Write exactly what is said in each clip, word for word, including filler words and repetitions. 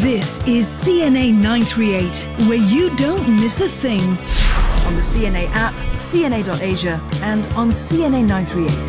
This is C N A nine three eight, where you don't miss a thing. On the C N A app, C N A dot Asia, and on C N A nine three eight.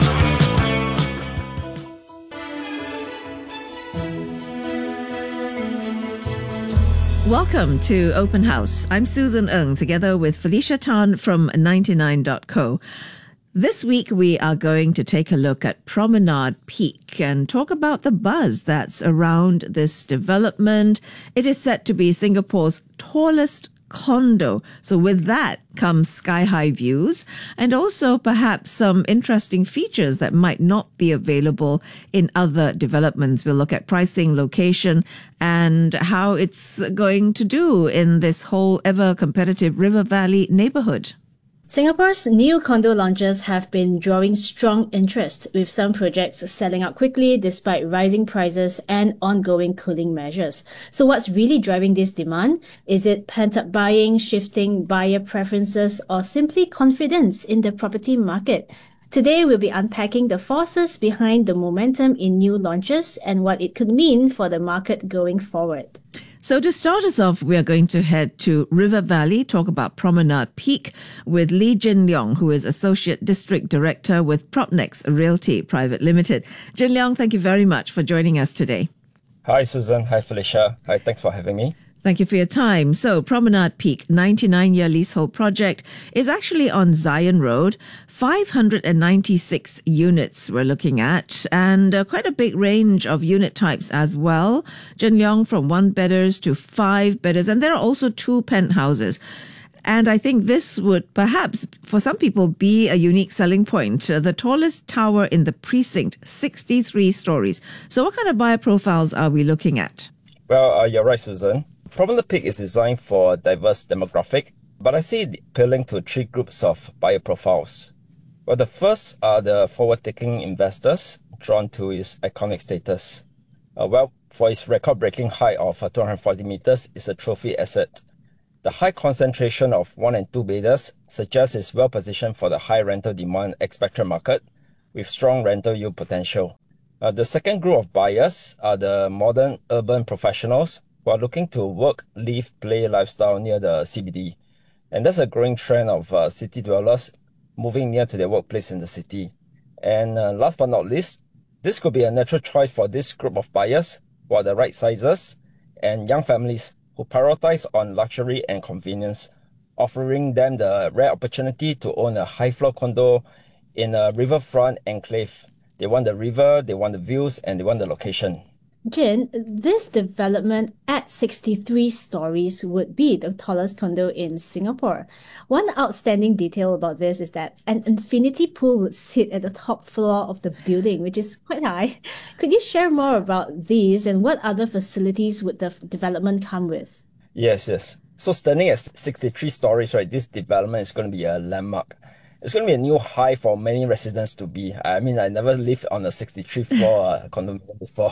Welcome to Open House. I'm Susan Ng, together with Felicia Tan from ninety-nine dot co. This week, we are going to take a look at Promenade Peak and talk about the buzz that's around this development. It is set to be Singapore's tallest condo. So with that comes sky-high views and also perhaps some interesting features that might not be available in other developments. We'll look at pricing, location, and how it's going to do in this whole ever-competitive River Valley neighborhood. Singapore's new condo launches have been drawing strong interest, with some projects selling out quickly despite rising prices and ongoing cooling measures. So what's really driving this demand? Is it pent-up buying, shifting buyer preferences, or simply confidence in the property market? Today, we'll be unpacking the forces behind the momentum in new launches and what it could mean for the market going forward. So to start us off, we are going to head to River Valley, talk about Promenade Peak with Lee Jin Leong, who is Associate District Director with Propnex Realty Private Limited. Jin Leong, thank you very much for joining us today. Hi, Susan. Hi, Felicia. Hi, thanks for having me. Thank you for your time. So Promenade Peak, ninety-nine-year leasehold project, is actually on Zion Road. five hundred ninety-six units we're looking at, and uh, quite a big range of unit types as well. Jin Leong, from one-bedders to five-bedders, and there are also two penthouses. And I think this would perhaps, for some people, be a unique selling point. Uh, the tallest tower in the precinct, sixty-three stories. So what kind of buyer profiles are we looking at? Well, uh, you're right, Susan. Promenade Peak is designed for a diverse demographic, but I see it appealing to three groups of buyer profiles. Well, the first are the forward-thinking investors drawn to its iconic status. Uh, well, for its record-breaking height of uh, two hundred forty meters, it's a trophy asset. The high concentration of one and two bedders suggests it's well-positioned for the high rental demand expected market with strong rental yield potential. Uh, the second group of buyers are the modern urban professionals who are looking to work, live, play lifestyle near the C B D. And there's a growing trend of uh, city dwellers moving near to their workplace in the city. And uh, last but not least, this could be a natural choice for this group of buyers who are the right sizes and young families who prioritize on luxury and convenience, offering them the rare opportunity to own a high-floor condo in a riverfront enclave. They want the river, they want the views, and they want the location. Jin, this development at sixty-three stories would be the tallest condo in Singapore. One outstanding detail about this is that an infinity pool would sit at the top floor of the building, which is quite high. Could you share more about these and what other facilities would the development come with? Yes, yes. So standing at sixty-three stories, right, this development is going to be a landmark. It's going to be a new high for many residents to be. I mean, I never lived on a sixty-three floor uh, condominium before.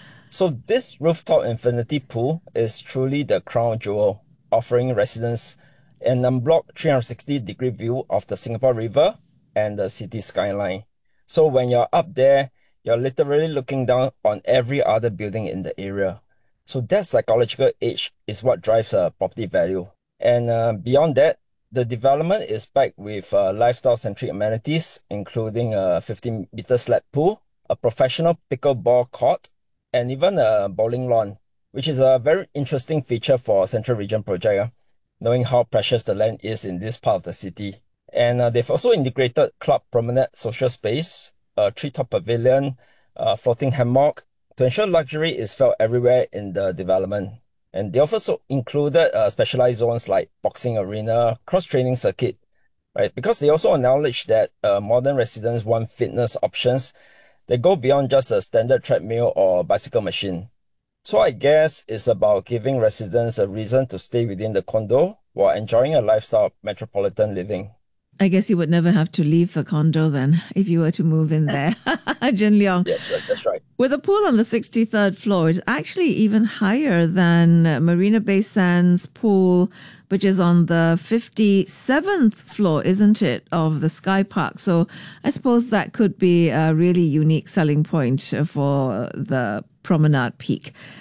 So this rooftop infinity pool is truly the crown jewel, offering residents an unblocked three hundred sixty degree view of the Singapore River and the city skyline. So when you're up there, you're literally looking down on every other building in the area. So that psychological edge is what drives uh, property value. And uh, beyond that, the development is packed with uh, lifestyle-centric amenities, including a fifteen meter slab pool, a professional pickleball court, and even a bowling lawn, which is a very interesting feature for a Central Region project, uh, knowing how precious the land is in this part of the city. And uh, they've also integrated Club Promenade social space, a treetop pavilion, a floating hammock, to ensure luxury is felt everywhere in the development. And they also included uh, specialized zones like boxing arena, cross-training circuit, right? Because they also acknowledge that uh, modern residents want fitness options that go beyond just a standard treadmill or bicycle machine. So I guess it's about giving residents a reason to stay within the condo while enjoying a lifestyle of metropolitan living. I guess you would never have to leave the condo then if you were to move in there. Jin Leong. Yes, that's right. With a pool on the sixty-third floor, it's actually even higher than Marina Bay Sands pool, which is on the fifty-seventh floor, isn't it, of the Sky Park. So I suppose that could be a really unique selling point for the Promenade Peak.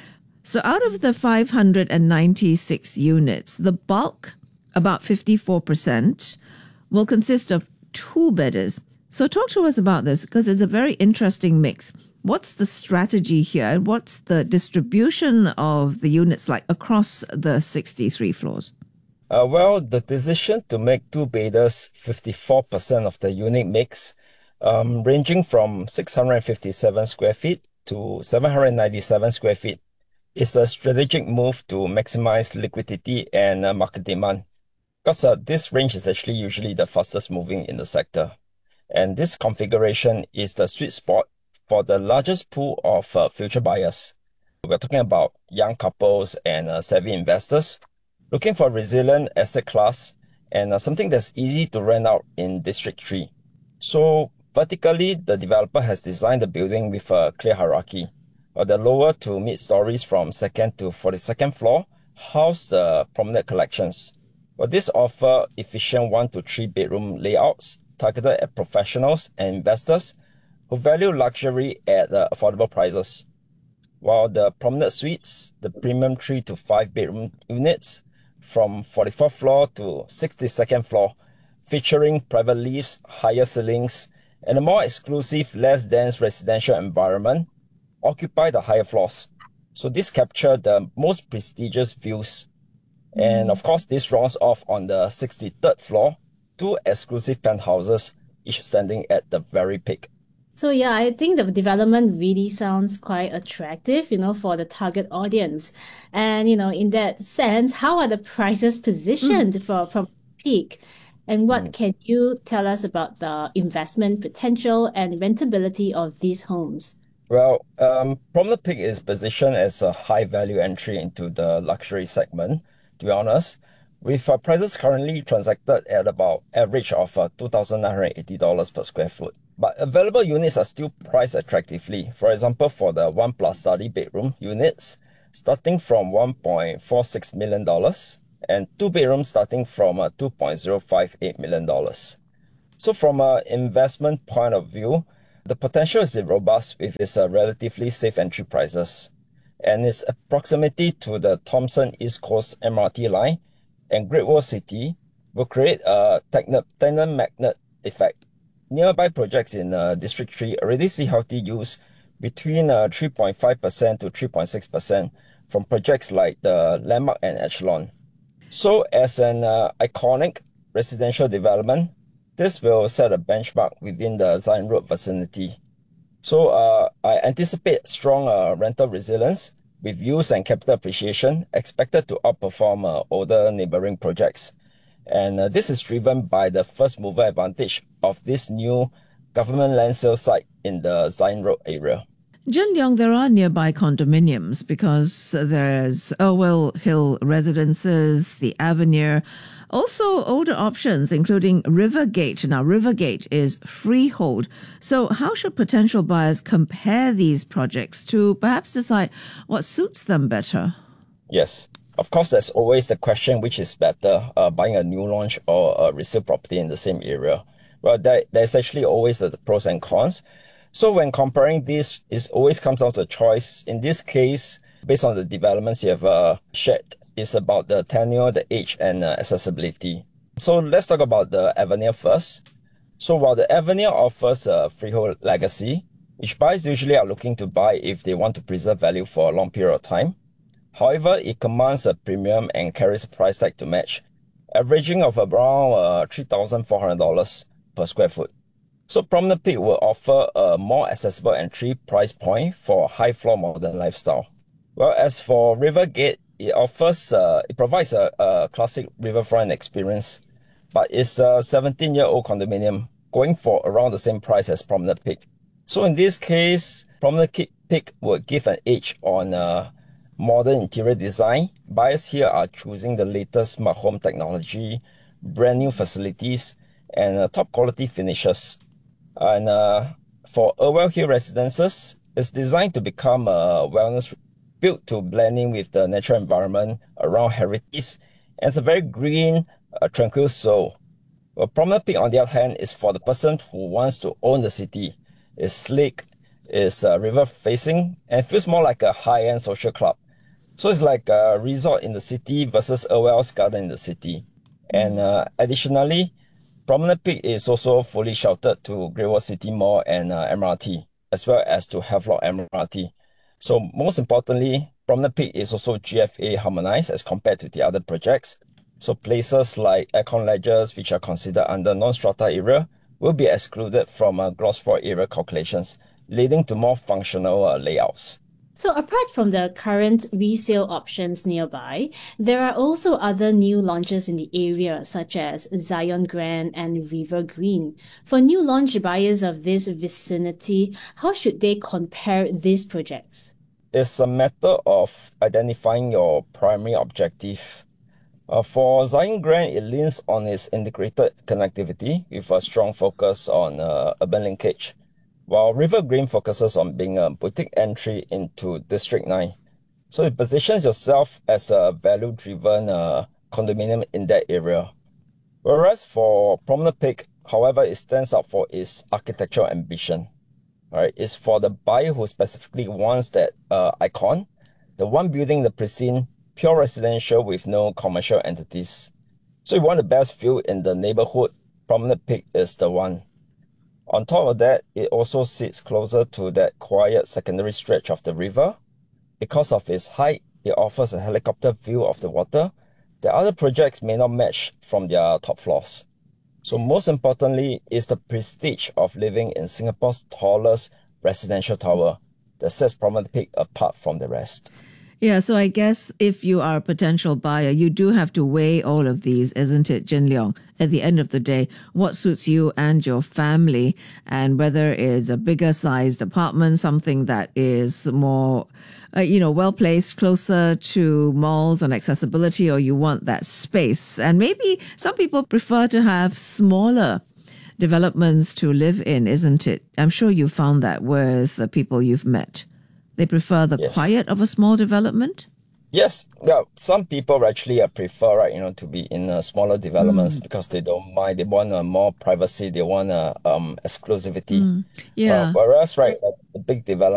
So out of the five hundred ninety-six units, the bulk, about fifty-four percent, will consist of two-bedders. So talk to us about this, because it's a very interesting mix. What's the strategy here, and what's the distribution of the units like across the sixty-three floors? Uh, well, the decision to make two-bedders fifty-four percent of the unit mix, um, ranging from six hundred fifty-seven square feet to seven hundred ninety-seven square feet, is a strategic move to maximize liquidity and uh, market demand. Because uh, this range is actually usually the fastest moving in the sector. And this configuration is the sweet spot for the largest pool of uh, future buyers. We're talking about young couples and uh, savvy investors looking for a resilient asset class and uh, something that's easy to rent out in District three. So vertically, the developer has designed the building with a clear hierarchy. Uh, the lower to mid stories from second to forty-second floor house the prominent collections. Well, this offer efficient one to three bedroom layouts targeted at professionals and investors who value luxury at uh, affordable prices. While the prominent suites, the premium three to five bedroom units from forty-fourth floor to sixty-second floor, featuring private lifts, higher ceilings, and a more exclusive, less dense residential environment, occupy the higher floors. So this capture the most prestigious views. And of course, this rounds off on the sixty-third floor, two exclusive penthouses, each standing at the very peak. So yeah, I think the development really sounds quite attractive, you know, for the target audience. And, you know, in that sense, how are the prices positioned mm. for from peak? And what mm. can you tell us about the investment potential and rentability of these homes? Well, um, Promenade Peak is positioned as a high-value entry into the luxury segment, to be honest, with uh, prices currently transacted at about average of uh, two thousand nine hundred eighty dollars per square foot. But available units are still priced attractively. For example, for the one plus study bedroom units, starting from one point four six million dollars and two bedrooms starting from uh, two point zero five eight million dollars. So from an investment point of view, the potential is robust with its uh, relatively safe entry prices, and its proximity to the Thomson East Coast M R T line and Great Wall City will create a tenant magnet effect. Nearby projects in uh, District three already see healthy use between uh, three point five percent to three point six percent from projects like the Landmark and Echelon. So as an uh, iconic residential development, this will set a benchmark within the Zion Road vicinity. So uh, I anticipate strong uh, rental resilience with use and capital appreciation expected to outperform uh, older neighboring projects. And uh, this is driven by the first mover advantage of this new government land sale site in the Zion Road area. Jin Leong, there are nearby condominiums because there's Irwell Hill Residences, the Avenir, also older options including Rivergate. Now, Rivergate is freehold. So how should potential buyers compare these projects to perhaps decide what suits them better? Yes. Of course, there's always the question which is better, uh, buying a new launch or a resale property in the same area. Well, there, there's actually always the, the pros and cons. So when comparing this, it always comes down to a choice. In this case, based on the developments you have uh, shared, it's about the tenure, the age, and uh, accessibility. So let's talk about the Avenir first. So while the Avenir offers a freehold legacy, which buyers usually are looking to buy if they want to preserve value for a long period of time, however, it commands a premium and carries a price tag to match, averaging of around uh, three thousand four hundred dollars per square foot. So Promenade Peak will offer a more accessible entry price point for high-floor modern lifestyle. Well, as for Rivergate, it offers, uh, it provides a, a classic riverfront experience, but it's a seventeen-year-old condominium going for around the same price as Promenade Peak. So in this case, Promenade Peak will give an edge on uh, modern interior design. Buyers here are choosing the latest smart home technology, brand new facilities, and uh, top quality finishes. And uh, for Irwell Hill Residences, it's designed to become a wellness built to blend in with the natural environment around Heritage, and it's a very green, uh, tranquil soul. Well, Promenade Peak, on the other hand, is for the person who wants to own the city. It's sleek, it's uh, river-facing, and feels more like a high-end social club. So it's like a resort in the city versus a Wells Garden in the city. And uh, additionally, Promenade Peak is also fully sheltered to Great World City Mall and uh, M R T, as well as to Havelock M R T. So most importantly, Promenade Peak is also G F A harmonized as compared to the other projects. So places like Aircon ledges, which are considered under non-strata area, will be excluded from uh, gross floor area calculations, leading to more functional uh, layouts. So apart from the current resale options nearby, there are also other new launches in the area, such as Zion Grand and River Green. For new launch buyers of this vicinity, how should they compare these projects? It's a matter of identifying your primary objective. Uh, for Zion Grand, it leans on its integrated connectivity with a strong focus on uh, urban linkage, while River Green focuses on being a boutique entry into District nine. So it positions yourself as a value-driven uh, condominium in that area. Whereas for Promenade Peak, however, it stands out for its architectural ambition. Right, it's for the buyer who specifically wants that uh, icon, the one building the pristine, pure residential with no commercial entities. So you want the best view in the neighborhood, Promenade Peak is the one. On top of that, it also sits closer to that quiet secondary stretch of the river. Because of its height, it offers a helicopter view of the water that other projects may not match from their top floors. So most importantly is the prestige of living in Singapore's tallest residential tower that sets Promenade Peak apart from the rest. Yeah, so I guess if you are a potential buyer, you do have to weigh all of these, isn't it, Jin Leong? At the end of the day, what suits you and your family, and whether it's a bigger sized apartment, something that is more, uh, you know, well placed, closer to malls and accessibility, or you want that space. And maybe some people prefer to have smaller developments to live in, isn't it? I'm sure you found that with the people you've met. They prefer the Yes. quiet of a small development? Yes, yeah, some people actually uh, prefer, right, you know, to be in uh, smaller developments because they don't mind. They want uh, more privacy. They want uh, um exclusivity. Uh, Yeah. whereas, right, uh, the big development